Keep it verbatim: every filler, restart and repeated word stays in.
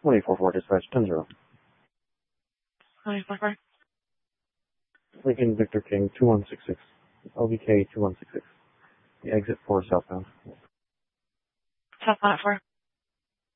one eight four four, dispatch ten zero. one eight four four. Lincoln Victor King two one six six. L V K two one six six. The exit four southbound. Southbound at four.